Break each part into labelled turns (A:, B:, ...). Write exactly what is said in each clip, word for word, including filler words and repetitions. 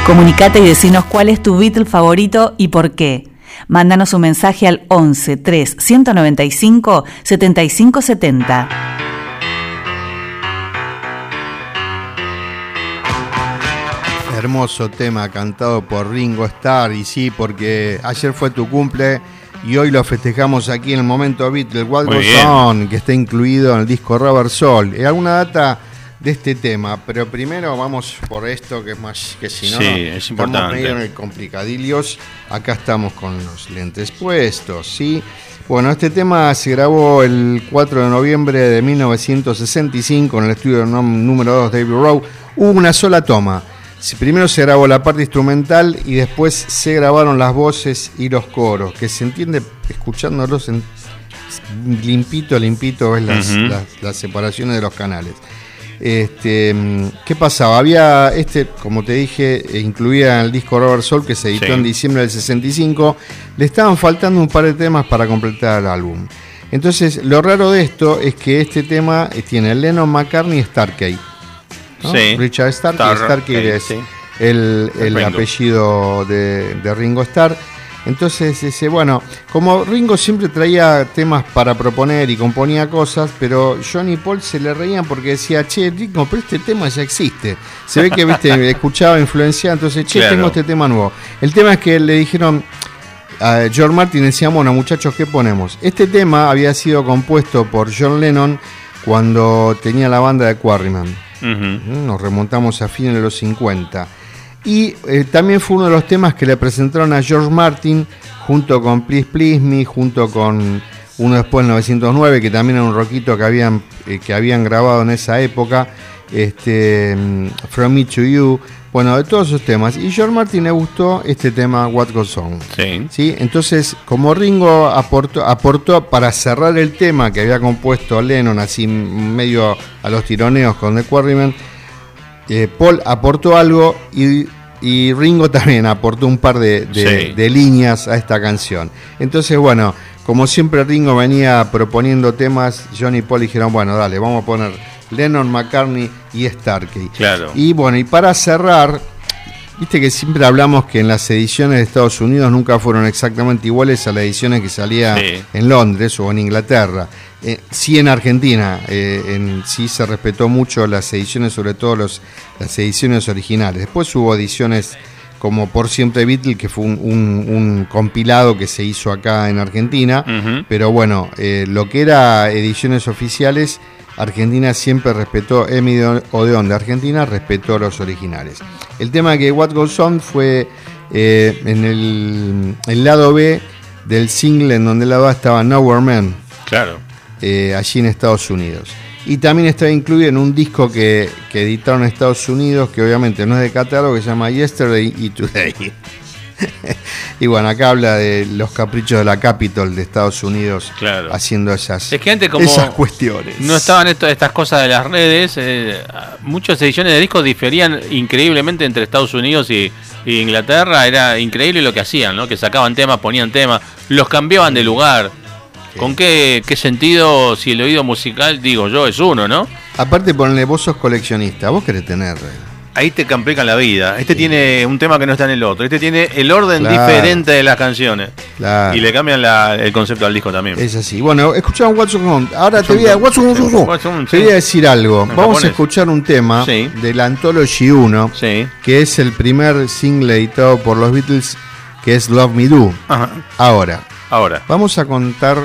A: Comunicate y decinos cuál es tu Beatle favorito y por qué. Mándanos un mensaje al once tres ciento noventa y cinco setenta y cinco setenta.
B: Hermoso tema cantado por Ringo Starr, y sí, porque ayer fue tu cumple y hoy lo festejamos aquí en el Momento Beatle, What Goes On, que está incluido en el disco Rubber Soul. ¿Alguna data de este tema? Pero primero vamos por esto, que es más que si no,
C: sí,
B: no
C: es importante.
B: Estamos medio en el complicadillos. Acá estamos con los lentes puestos, ¿sí? Bueno, este tema se grabó el cuatro de noviembre de mil novecientos sesenta y cinco en el estudio número dos de Abbey Road. Hubo una sola toma. Primero se grabó la parte instrumental y después se grabaron las voces y los coros, que se entiende escuchándolos en limpito, limpito, ves las, uh-huh. las, las separaciones de los canales. Este, ¿qué pasaba? Había, este, como te dije, incluía en el disco Rubber Soul, que se editó sí. en diciembre del sesenta y cinco, le estaban faltando un par de temas para completar el álbum. Entonces, lo raro de esto es que este tema tiene Lennon, McCartney y Starkey, ¿no? Sí. Richard Starkey, Star, Starkey okay, es sí. el, el, el apellido de, de Ringo Starr. Entonces, ese, bueno, como Ringo siempre traía temas para proponer y componía cosas, pero John y Paul se le reían porque decía, che, Ringo, pero este tema ya existe. Se ve que, viste, escuchaba, influenciaba, entonces, che, claro. tengo este tema nuevo. El tema es que le dijeron a George Martin, decían, bueno, muchachos, ¿qué ponemos? Este tema había sido compuesto por John Lennon cuando tenía la banda de Quarrymen. Uh-huh. Nos remontamos a fines de los cincuenta. Y eh, también fue uno de los temas que le presentaron a George Martin junto con Please Please Me, junto con uno después en novecientos nueve, que también era un rockito que habían, eh, que habían grabado en esa época, este, From Me to You, bueno, de todos esos temas. Y George Martin le gustó este tema, What Goes On. Sí. ¿Sí? Entonces, como Ringo aportó, aportó para cerrar el tema que había compuesto Lennon, así medio a los tironeos con The Quarrymen, Eh, Paul aportó algo y, y Ringo también aportó un par de, de, sí. de líneas a esta canción. Entonces, bueno, como siempre Ringo venía proponiendo temas, John y Paul dijeron, bueno, dale, vamos a poner Lennon, McCartney y Starkey.
C: Claro.
B: Y bueno, y para cerrar, viste que siempre hablamos que en las ediciones de Estados Unidos nunca fueron exactamente iguales a las ediciones que salía sí. en Londres o en Inglaterra. Eh, sí en Argentina, eh, en, sí se respetó mucho las ediciones, sobre todo los, las ediciones originales. Después hubo ediciones como Por Siempre Beatle, que fue un, un, un compilado que se hizo acá en Argentina, uh-huh. pero bueno, eh, lo que era ediciones oficiales, Argentina siempre respetó, Emi Odeón de Argentina respetó los originales. El tema que What Goes On fue eh, en el, el lado B del single, en donde el lado A estaba Nowhere Man.
C: Claro.
B: Eh, allí en Estados Unidos. Y también está incluido en un disco que, que editaron en Estados Unidos, que obviamente no es de catálogo, que se llama Yesterday y Today. Y bueno, acá habla de los caprichos de la Capitol de Estados Unidos, claro. haciendo esas,
C: es que antes, como
B: esas cuestiones.
C: No estaban esto, estas cosas de las redes, eh, muchas ediciones de discos diferían increíblemente entre Estados Unidos y, y Inglaterra. Era increíble lo que hacían, ¿no? Que sacaban temas, ponían temas, los cambiaban de lugar. ¿Con qué, qué sentido, si el oído musical, digo yo, es uno, ¿no?
B: Aparte, ponle, vos sos coleccionista, vos querés tener.
C: Ahí te complican la vida. Este sí. tiene un tema que no está en el otro. Este tiene el orden claro. diferente de las canciones. Claro. Y le cambian la, el concepto al disco también.
B: Es así. Bueno, escuchamos What's On. Ahora te voy a, What's On, What's On, te voy a decir algo. Vamos japonés. a escuchar un tema sí. de la Anthology uno, sí. que es el primer single editado por los Beatles, que es Love Me Do. Ajá. Ahora.
C: Ahora.
B: Vamos a contar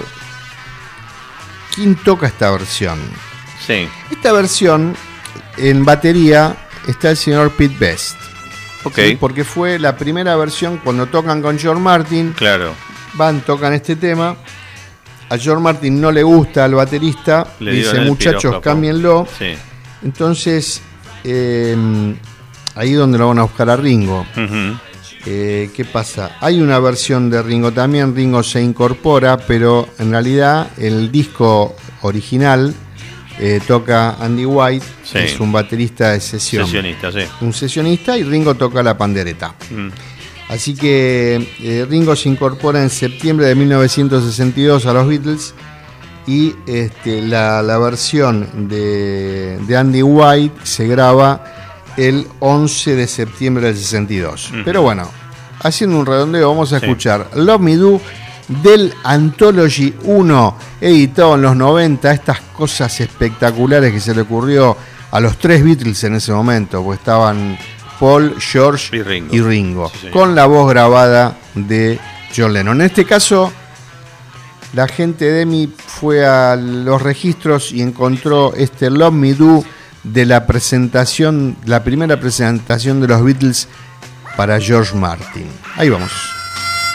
B: quién toca esta versión.
C: Sí.
B: Esta versión, en batería, está el señor Pete Best.
C: Ok.
B: ¿Sí? Porque fue la primera versión cuando tocan con George Martin.
C: Claro.
B: Van, tocan este tema. A George Martin no le gusta al baterista. Le dice, muchachos, cámbienlo. Sí. Entonces, eh, ahí es donde lo van a buscar a Ringo. Uh-huh. Eh, ¿Qué pasa? Hay una versión de Ringo también, Ringo se incorpora, pero en realidad el disco original eh, toca Andy White, sí. que es un baterista de sesión.
C: Sesionista, sí.
B: Un sesionista, y Ringo toca la pandereta. Mm. Así que eh, Ringo se incorpora en septiembre de mil novecientos sesenta y dos a los Beatles, y este, la, la versión de, de Andy White se graba el once de septiembre del sesenta y dos.
C: Uh-huh.
B: Pero bueno, haciendo un redondeo, vamos a
C: sí.
B: escuchar Love Me Do del Anthology uno, editado en los noventa. Estas cosas espectaculares que se le ocurrió a los tres Beatles en ese momento, pues estaban Paul, George
C: y Ringo,
B: y Ringo
C: sí,
B: con la voz grabada de John Lennon. En este caso, la gente de E M I fue a los registros y encontró este Love Me Do de la presentación, la primera presentación de los Beatles para George Martin. Ahí vamos.